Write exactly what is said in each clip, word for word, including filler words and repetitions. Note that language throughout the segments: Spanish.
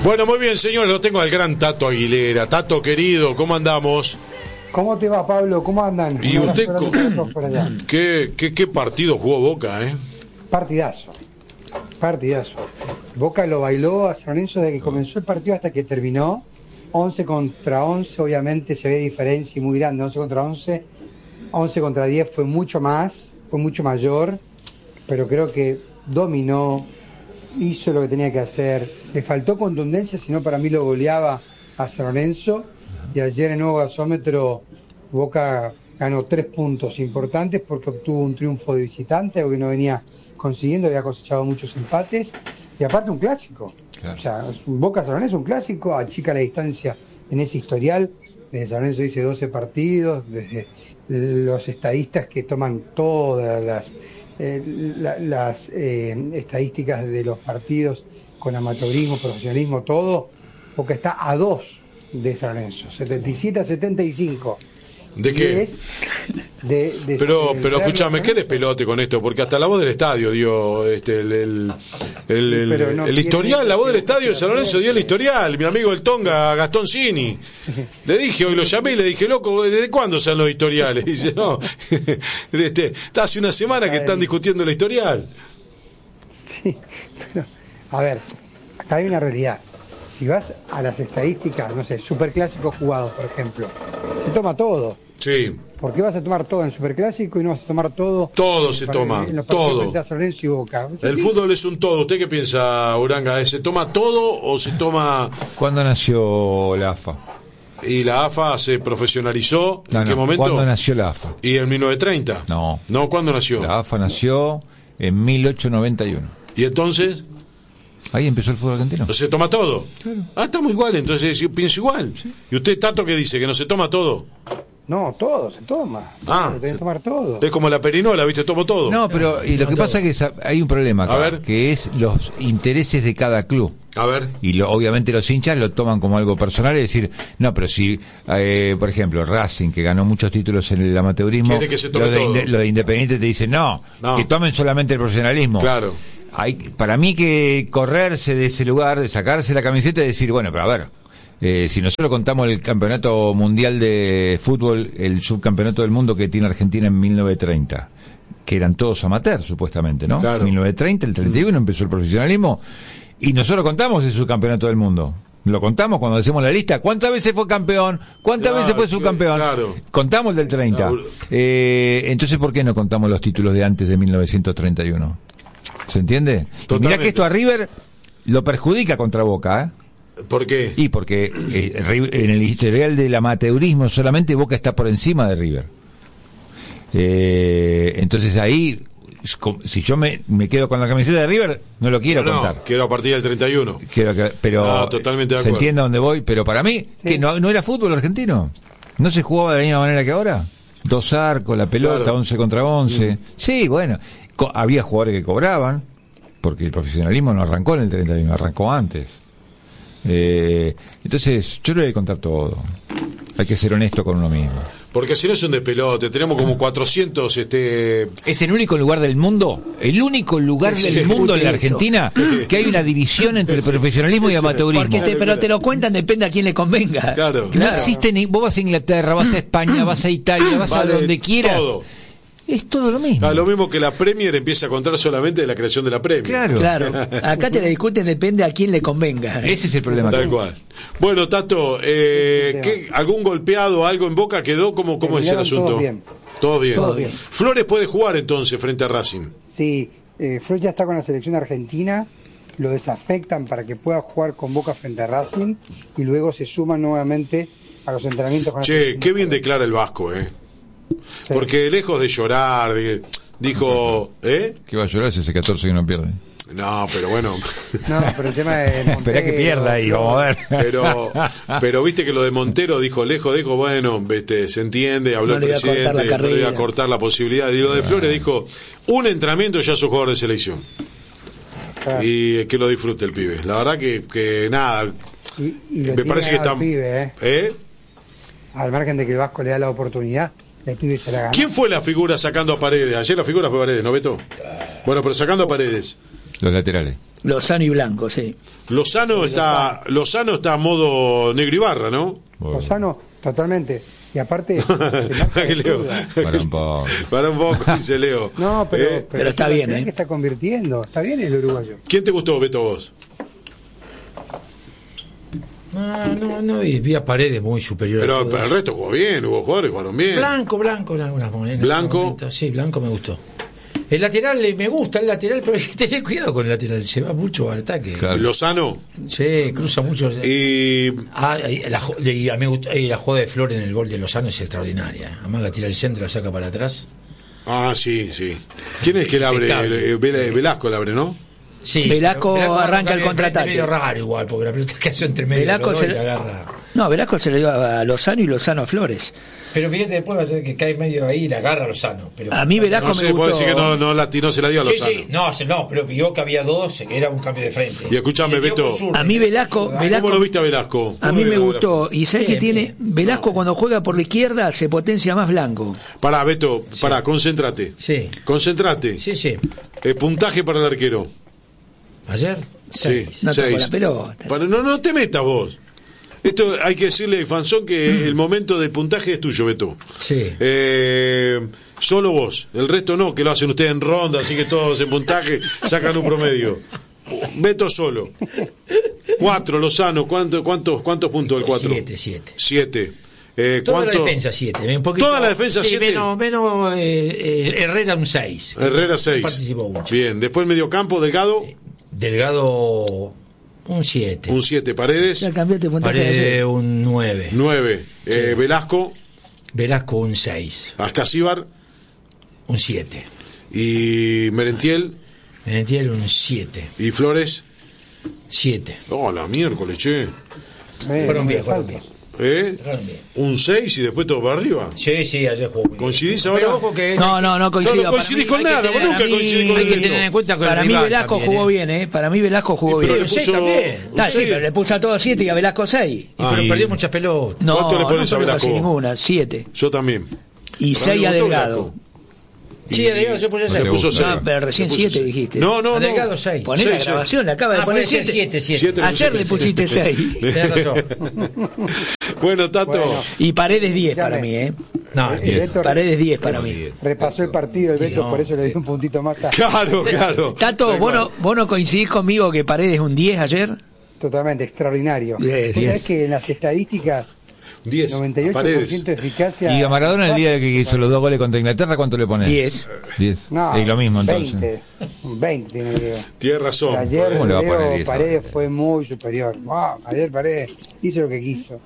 Bueno, muy bien, señores, lo tengo al gran Tato Aguilera. Tato, querido, ¿cómo andamos? ¿Cómo te va, Pablo? ¿Cómo andan? ¿Y usted co- ¿Qué, qué, qué partido jugó Boca, eh? Partidazo, partidazo. Boca lo bailó a San Lorenzo desde que comenzó el partido hasta que terminó. once contra once, obviamente se ve diferencia muy grande, once contra once. once contra diez fue mucho más, fue mucho mayor, pero creo que dominó, hizo lo que tenía que hacer. Le faltó contundencia, si no para mí lo goleaba a San Lorenzo. Y ayer en nuevo gasómetro Boca ganó tres puntos importantes porque obtuvo un triunfo de visitante, algo que no venía consiguiendo, había cosechado muchos empates y aparte un clásico. Claro. O sea, Boca San Lorenzo es un clásico, achica la distancia en ese historial. Desde San Lorenzo dice doce partidos, desde los estadistas que toman todas las, eh, la, las eh, estadísticas de los partidos con amateurismo, profesionalismo, todo, Boca está a dos de San Lorenzo, setenta y siete a setenta y cinco. ¿De qué? De, de, pero de, pero escúchame, qué despelote con esto, porque hasta la voz del estadio dio este el el, el, el, el, no el historial, la voz del estadio de San Lorenzo dio el historial, mi amigo el Tonga Gastón Cini. Le dije, hoy lo llamé y le dije, loco, ¿desde cuándo son los historiales? Y dice, no, este, está hace una semana que están discutiendo el historial. Sí, pero, a ver, acá hay una realidad. Si vas a las estadísticas, no sé, superclásicos jugados, por ejemplo, se toma todo. Sí. ¿Por qué vas a tomar todo en superclásico y no vas a tomar todo? Todo se toma, todo. Y Boca. El fútbol es un todo. ¿Usted qué piensa, Uranga? ¿Se toma todo o se toma...? ¿Cuándo nació la A F A? ¿Y la A F A se profesionalizó? No, ¿En qué no. momento? ¿Cuándo nació la A F A? ¿Y en mil novecientos treinta? No. No, ¿cuándo nació? La A F A nació en mil ochocientos noventa y uno. ¿Y entonces...? Ahí empezó el fútbol argentino. ¿No se toma todo? Claro. Ah, estamos igual, entonces yo pienso igual. Sí. ¿Y usted, Tato, qué dice? ¿Que no se toma todo? No, todo se toma. Ah, se debe tomar todo. Es como la perinola, ¿viste? Tomo todo. No, pero y lo que pasa es que hay un problema acá, a ver. que es los intereses de cada club. A ver. Y lo, obviamente los hinchas lo toman como algo personal, es decir, no, pero si, eh, por ejemplo, Racing, que ganó muchos títulos en el amateurismo, que se tome lo, de todo. Inde, lo de Independiente te dicen, no, no, que tomen solamente el profesionalismo. Claro. Hay, para mí que correrse de ese lugar, de sacarse la camiseta y decir, bueno, pero a ver, eh, si nosotros contamos el campeonato mundial de fútbol, el subcampeonato del mundo que tiene Argentina en mil novecientos treinta, que eran todos amateurs supuestamente, ¿no? Claro. mil novecientos treinta, el treinta y uno empezó el profesionalismo, y nosotros contamos el subcampeonato del mundo. Lo contamos cuando hacemos la lista. ¿Cuántas veces fue campeón? ¿Cuántas claro, veces fue subcampeón? Claro. Contamos el del treinta. Claro. Eh, entonces, ¿por qué no contamos los títulos de antes de mil novecientos treinta y uno? ¿Se entiende? Y mirá que esto a River lo perjudica contra Boca, ¿eh? ¿Por qué? Y porque eh, en el historial del amateurismo solamente Boca está por encima de River. Eh, entonces ahí, si yo me, me quedo con la camiseta de River, no lo quiero no, contar. No, quiero a partir del treinta y uno. Quiero que, pero no, totalmente de ¿se acuerdo. entiende a dónde voy? Pero para mí, sí. ¿Que no, no era fútbol argentino? ¿No se jugaba de la misma manera que ahora? Dos arcos, la pelota, claro. once contra once. Mm. Sí, bueno... Había jugadores que cobraban, porque el profesionalismo no arrancó en el treinta y uno, arrancó antes. Eh, entonces, yo le voy a contar todo. Hay que ser honesto con uno mismo. Porque si no es un despelote, tenemos como cuatrocientos... este Es el único lugar del mundo, el único lugar sí, del mundo en la Argentina que hay una división entre sí, profesionalismo y amateurismo. Porque te, pero te lo cuentan, depende a quién le convenga. Claro. No claro. existe ni... Vos vas a Inglaterra, vas a España, vas a Italia, vas vale, a donde quieras. Todo. Es todo lo mismo. Ah, lo mismo que la Premier empieza a contar solamente de la creación de la Premier. Claro, claro. Acá te la discuten, depende a quién le convenga. Ese es el problema. Tal cual. Bueno, Tato, eh, ¿qué, ¿algún golpeado, algo en Boca quedó? ¿Cómo, cómo es el asunto? Todo bien. Todo bien. Todo bien. Flores puede jugar entonces frente a Racing. Sí, eh, Flores ya está con la selección argentina, lo desafectan para que pueda jugar con Boca frente a Racing y luego se suman nuevamente a los entrenamientos con la Che, qué bien declara el Vasco, ¿eh? Sí. Porque lejos de llorar, de, dijo, ¿eh? ¿Qué va a llorar si ese catorce que no pierde? No, pero bueno. No, pero el tema de Montero, espera que pierda ahí, vamos a ver. Pero, pero viste que lo de Montero dijo lejos, dijo, bueno, viste, se entiende, habló no el presidente, no le iba a cortar la posibilidad. Y lo de Flores dijo, un entrenamiento ya es un jugador de selección. Claro. Y que lo disfrute el pibe. La verdad que, que nada. Y, y me parece que está. Pibe, ¿eh? ¿Eh? Al margen de que el Vasco le da la oportunidad. ¿Quién fue la figura sacando a Paredes? Ayer la figura fue Paredes, ¿no, Beto? Bueno, pero sacando a Paredes. Los laterales. Lozano y Blanco, sí. Lozano está, Lozano está a modo negro y barra, ¿no? Bueno. Lozano, totalmente. Y aparte, Leo, para un poco. Para un poco, dice Leo. No, pero, ¿Eh? pero, pero está bien, ¿eh? Que está convirtiendo. Está bien el uruguayo. ¿Quién te gustó, Beto, vos? No, no, no, vi, vi a Paredes muy superior. Pero, a todos. pero el resto jugó bien, hubo jugadores que jugaron bien. Blanco, Blanco en algunas monedas. Blanco. Sí, Blanco me gustó. El lateral eh, me gusta, el lateral, pero hay que tener cuidado con el lateral, lleva mucho al ataque. Claro. Lozano. Sí, cruza mucho. Y Ah, y la, y a mí me gusta, y la jugada de Flores en el gol de Lozano es extraordinaria. Además la tira el centro, la saca para atrás. Ah, sí, sí. ¿Quién es el que la abre? Impecable. Eh, Vel- Velasco la abre, ¿no? Sí, Velasco pero arranca el medio- contraataque. medio raro igual, porque la pelota cayó entre medio Velasco de los dos se- y la agarra. No, Velasco se le dio a Lozano y Lozano a Flores. Pero fíjate, después va a ser que cae medio ahí y la agarra Lozano. Pero, A mí Velasco No me sé, puede gustó. decir que no, no, la, no se la dio a Sí, Lozano. sí, no, se- no, pero vio que había dos, que era un cambio de frente. Y escúchame, Le dio Beto. con zurda. A mí Velasco, Velasco ¿Cómo lo viste a Velasco? a ¿Cómo mí lo me viste a gustó. Velasco? Y sabes Bien, que tiene bien. Velasco cuando juega por la izquierda se potencia más Blanco. Pará, Beto, pará, concéntrate. Sí. Concéntrate. Sí, sí. Eh, puntaje para el arquero. Ayer, seis. Sí, No tocó seis. la pelota. Para- no, no te metas vos. Esto hay que decirle a Fanzón que el momento del puntaje es tuyo, Beto. Sí. Eh, solo vos, el resto no, que lo hacen ustedes en ronda, así que todos en puntaje sacan un promedio. Beto solo. Cuatro, Lozano, ¿cuánto, cuántos, ¿cuántos puntos del cuatro? Siete, siete. Siete. Eh, Toda ¿cuánto? la defensa siete. Un poquito, Toda la defensa sí, siete. Menos, menos eh, eh, Herrera un seis. Herrera seis. Participó mucho. Bien, después medio campo, Delgado, Delgado un siete. un siete. Paredes, Ya cambiaste puntaje de Paredes ayer. un nueve. nueve. Eh, Velasco, Velasco un seis. Ascasíbar Un siete. y Merentiel Menetiel un siete. y Flores. siete. Oh, la miércoles, che. Eh, Fueron bien, me fueron falta. bien. ¿Eh? Fueron bien. Un seis y después todo para arriba. Sí, sí, ayer jugó muy bien. ¿Coincidís ahora? Pero ojo que No, no, no coincido. No, no coincidís Para con mí- nada, hay que vos tener- nunca a mí coincidís con hay que el tener en cuenta que el Para mí rival Velasco también, jugó ¿eh? bien, ¿eh? Para mí Velasco jugó Pero bien. le Sí, puso también. Está, sí, un pero le puso a todos siete y a Velasco seis. Y pero Ay. perdió muchas pelotas. No, ¿Cuánto le pones no a perdió casi Velasco? ninguna, siete. Yo también. Y Para seis mí a me gustó Delgado. Velasco. Sí, a Delgado se puso No seis. te puso gusta. seis. Ah, pero recién Le puso siete seis. dijiste. No, no, A no. Delgado seis. Poné Seis, la seis. grabación, le acaba de Ah, poner puede ser siete. siete, siete. Siete. Ayer le pusiste seis. Tenés razón. Bueno, Tato. Bueno. Y Paredes diez Ya para me- mí, ¿eh? No, El diez. Beto Paredes diez para mí. repasó el partido el Beto, No. por eso le dio un puntito más a... Claro, claro. Tato, Tal ¿vos cual. no, ¿vos no coincidís conmigo que Paredes es un diez ayer? Totalmente, extraordinario. Diez, Vos diez. sabés que en las estadísticas, diez. noventa y ocho por Paredes. ciento de eficacia... Y a Maradona el día que hizo los dos goles contra Inglaterra, ¿cuánto le pones? diez. diez. No, Y lo mismo entonces. veinte, veinte tiene que ver. Tienes razón. Pero ayer ¿Cómo le va a poner Leo diez Paredes ahora? fue muy superior. Wow, ayer Paredes hizo lo que quiso.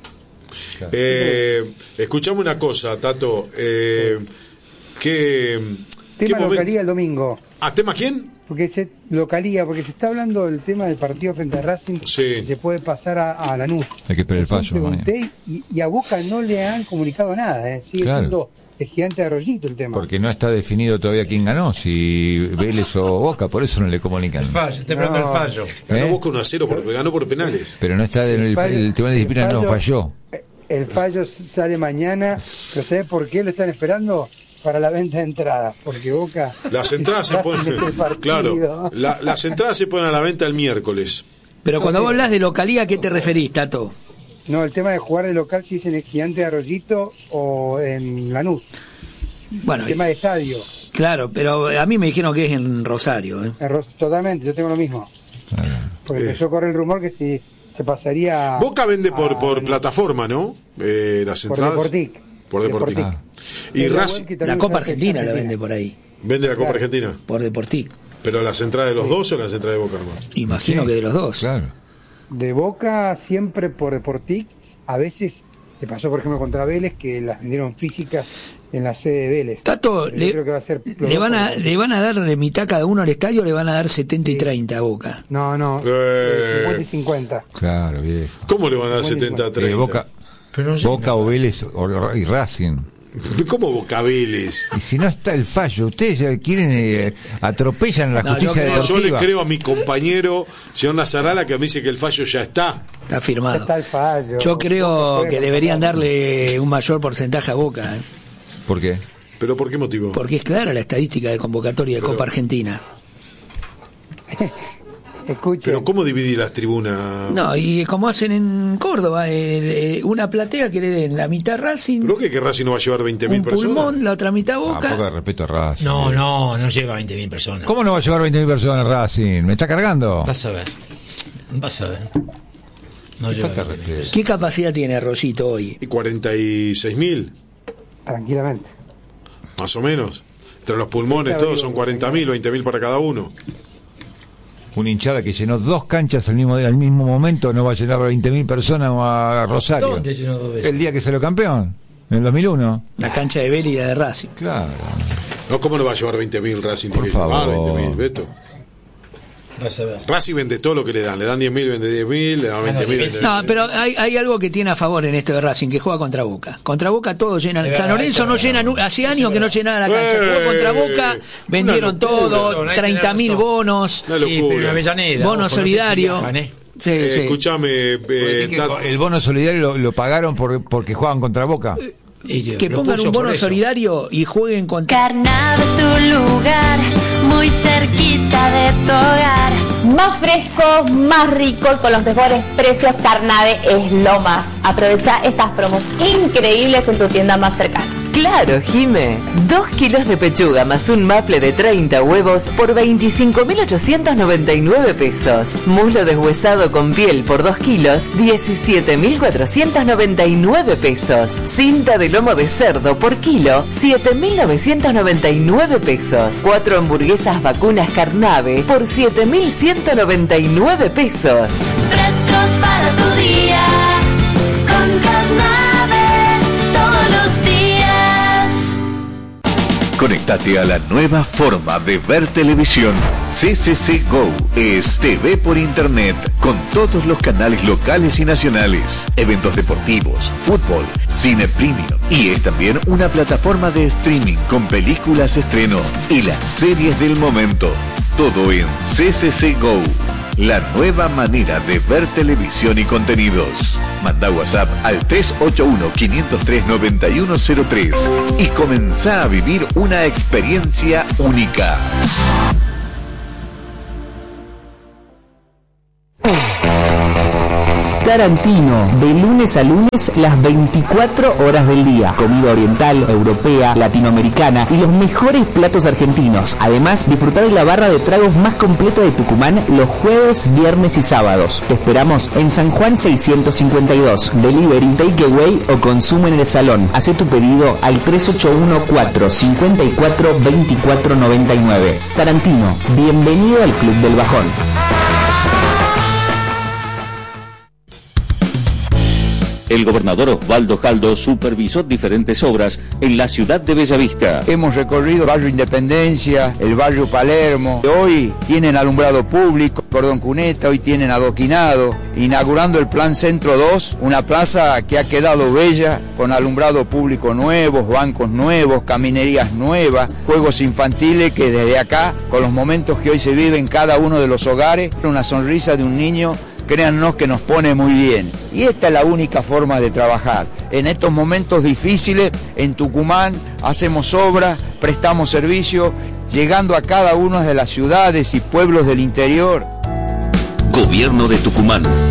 Eh, escuchame una cosa, Tato. Eh, ¿qué, qué Tema momento- localía el domingo. ¿Ah, tema quién? Porque se localía, porque se está hablando del tema del partido frente a Racing, Sí. que se puede pasar a, a Lanús. Hay que esperar el Recién fallo, pregunté y, y a Boca no le han comunicado nada, ¿eh? Sigue Claro. siendo el gigante de Arroyito el tema. Porque no está definido todavía quién ganó, si Vélez o Boca, por eso no le comunican. El fallo, está esperando No. el fallo. Ganó ¿Eh? Boca uno a cero porque ganó por penales. Pero no está en el, fallo- el Tribunal de Disciplina, el no fallo- falló. El fallo sale mañana, pero ¿sabes por qué lo están esperando? Para la venta de entradas, porque Boca... Las entradas se Racing ponen. es el partido. Claro, la- las entradas se ponen a la venta el miércoles. Pero cuando vos hablas de localía, ¿a qué te referís, Tato? No, el tema de jugar de local, si es en el gigante de Arroyito o en Lanús. Bueno, El tema de estadio. claro, pero a mí me dijeron que es en Rosario, ¿eh? En Ros- Totalmente, yo tengo lo mismo. Porque Eh. empezó a correr el rumor que si se pasaría... Boca vende por, a- por plataforma, ¿no? Eh, las Por entradas. Deportic. Por Deportic. Deportic. Ah. Y Es la Racing web que La también Copa está en Argentina la Argentina. vende por ahí, vende la Copa Claro. Argentina. por Deportic. Pero las entradas de los dos o las entradas de Boca, hermano. Imagino Sí, que de los dos. Claro. De Boca siempre por Deportic. A veces le pasó, por ejemplo, contra Vélez, que las vendieron físicas en la sede de Vélez. Tato, Pero yo le, creo que va a ser los le dos van por a, Deportic. le van a dar de mitad cada uno al estadio, o le van a dar setenta y treinta a Boca. No, no, Eh. eh, cincuenta y cincuenta. Claro, viejo. ¿Cómo le van a dar Buenísimo. setenta a Eh, treinta? Boca, Pero no sé, Boca no. o Vélez o- y Racing. ¿Cómo Boca Vélez? Y si no está el fallo, ustedes ya quieren, eh, atropellan la No, justicia yo creo- Yo le deportiva. creo a mi compañero, señor Nazarala, que me dice que el fallo ya está. Está Ya firmado. está el fallo. Yo creo Boca juega que con deberían Boca. darle un mayor porcentaje a Boca, ¿eh? ¿Por qué? ¿Pero por qué motivo? Porque es clara la estadística de convocatoria de Pero- Copa Argentina. Escuche. Pero ¿cómo dividir las tribunas? No, y como hacen en Córdoba, eh, eh, una platea que le den la mitad Racing. ¿Pero qué? ¿Que Racing no va a llevar veinte mil personas? Un pulmón, la otra mitad Boca. Ah, poco de respeto a Racing. No, no, no lleva veinte mil personas. ¿Cómo no va a llevar veinte mil personas Racing? ¿Me está cargando? Vas a ver. Vas a ver. No lleva veinte mil personas. ¿Qué capacidad tiene Rosito hoy? ¿Y cuarenta y seis mil? Tranquilamente. Más o menos. Entre los pulmones, todos son cuarenta mil, veinte mil para cada uno. Una hinchada que llenó dos canchas al mismo, al mismo momento no va a llenar veinte mil personas a Rosario. ¿Dónde llenó dos veces? El día que salió campeón, en el dos mil uno. La cancha de Vélez y la de Racing. Claro. No, ¿cómo no va a llevar veinte mil Racing? Por favor. veinte mil, Beto. Vas a ver. Racing vende todo lo que le dan. Le dan diez mil, vende diez mil, le dan veinte mil. Vende... No, pero hay, hay algo que tiene a favor en esto de Racing, que juega contra Boca. Contra Boca todos llenan. Es San verdad, Lorenzo no es llena, verdad. hace años que no llenaba la cancha. Eh, Jugó contra Boca, vendieron una locura. todo, Hay treinta mil razón. bonos, Una Sí, pero locura. en Avellaneda. bono ojo, no sé si solidario. viajan, ¿eh? Sí, Eh, sí. Escuchame, eh, Que ta- el bono solidario lo, lo pagaron por, porque juegan contra Boca. Y Que lo pongan puso un bono por eso. solidario y jueguen contra. Carnave es tu lugar, muy cerquita de tu hogar. Más fresco, más rico y con los mejores precios. Carnave es lo más. Aprovecha estas promos increíbles en tu tienda más cercana. Claro, Jime. Dos kilos de pechuga más un maple de treinta huevos por veinticinco mil ochocientos noventa y nueve pesos. Muslo deshuesado con piel por dos kilos, diecisiete mil cuatrocientos noventa y nueve pesos. Cinta de lomo de cerdo por kilo, siete mil novecientos noventa y nueve pesos. Cuatro hamburguesas vacunas Carnave por siete mil ciento noventa y nueve pesos. Frescos para tu día, con Carnave todos los días. Conéctate a la nueva forma de ver televisión. C C C Go es T V por internet con todos los canales locales y nacionales, eventos deportivos, fútbol, cine premium y es también una plataforma de streaming con películas estreno y las series del momento. Todo en C C C Go. La nueva manera de ver televisión y contenidos. Manda WhatsApp al tres ocho uno, cinco cero tres, nueve uno cero tres y comenzá a vivir una experiencia única. Tarantino, de lunes a lunes, las veinticuatro horas del día. Comida oriental, europea, latinoamericana y los mejores platos argentinos. Además, disfrutar de la barra de tragos más completa de Tucumán los jueves, viernes y sábados. Te esperamos en San Juan seiscientos cincuenta y dos. Delivery, takeaway o consumo en el salón. Hacé tu pedido al tres ocho uno, cuatro cinco cuatro, dos cuatro nueve nueve. Tarantino, bienvenido al Club del Bajón. El gobernador Osvaldo Jaldo supervisó diferentes obras en la ciudad de Bellavista. Hemos recorrido el barrio Independencia, el barrio Palermo. Hoy tienen alumbrado público, cordón cuneta, hoy tienen adoquinado, inaugurando el Plan Centro dos, una plaza que ha quedado bella, con alumbrado público nuevos, bancos nuevos, caminerías nuevas, juegos infantiles que desde acá, con los momentos que hoy se viven en cada uno de los hogares, una sonrisa de un niño, créannos que nos pone muy bien. Y esta es la única forma de trabajar. En estos momentos difíciles, en Tucumán, hacemos obra, prestamos servicio, llegando a cada una de las ciudades y pueblos del interior. Gobierno de Tucumán.